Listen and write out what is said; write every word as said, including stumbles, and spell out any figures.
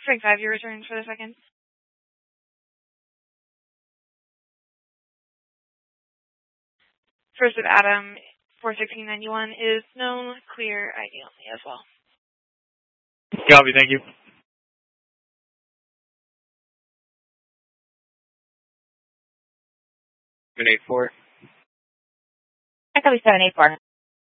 Frank five, your return for the second. First of Adam, four sixteen ninety-one is known, clear, I D only as well. Copy, thank you. seven eight four. I copy seven eight four.